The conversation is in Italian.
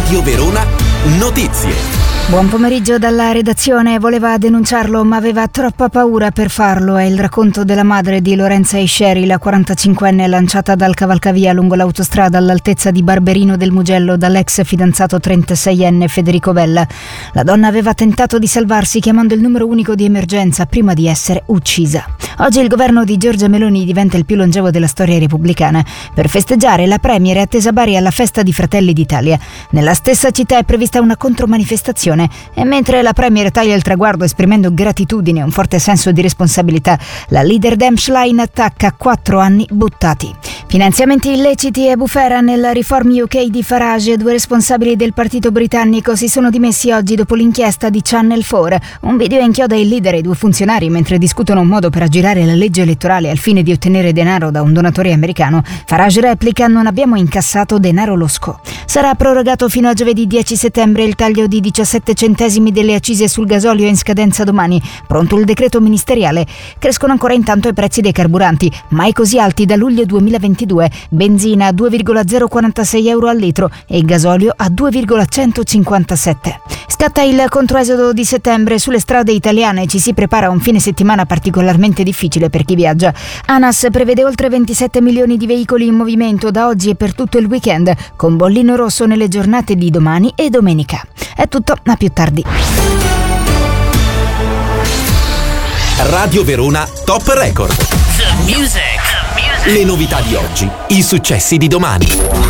Radio Verona Notizie. Buon pomeriggio dalla redazione. Voleva denunciarlo ma aveva troppa paura per farlo. È il racconto della madre di Lorenza Isceri, la 45enne lanciata dal cavalcavia lungo l'autostrada all'altezza di Barberino del Mugello dall'ex fidanzato 36enne Federico Vella. La donna aveva tentato di salvarsi chiamando il numero unico di emergenza prima di essere uccisa. Oggi il governo di Giorgia Meloni diventa il più longevo della storia repubblicana. Per festeggiare, la premier è attesa a Bari alla festa di Fratelli d'Italia. Nella stessa città è prevista una contromanifestazione e mentre la premier taglia il traguardo esprimendo gratitudine e un forte senso di responsabilità, la leader Schlein attacca 4 anni buttati. Finanziamenti illeciti e bufera nella Reform UK di Farage. 2 responsabili del partito britannico si sono dimessi oggi dopo l'inchiesta di Channel 4. Un video inchioda il leader e 2 funzionari mentre discutono un modo per aggirare la legge elettorale al fine di ottenere denaro da un donatore americano. Farage replica: non abbiamo incassato denaro losco. Sarà prorogato fino a giovedì 10 settembre il taglio di 17 centesimi delle accise sul gasolio in scadenza domani. Pronto il decreto ministeriale. Crescono ancora intanto i prezzi dei carburanti, mai così alti da luglio 2022. Benzina a 2,046 euro al litro e il gasolio a 2,157. Scatta il controesodo di settembre. Sulle strade italiane ci si prepara a un fine settimana particolarmente difficile per chi viaggia. ANAS prevede oltre 27 milioni di veicoli in movimento da oggi e per tutto il weekend, con bollino rosso nelle giornate di domani e domenica. È tutto, a più tardi. Radio Verona Top Record. The music. Le novità di oggi, i successi di domani.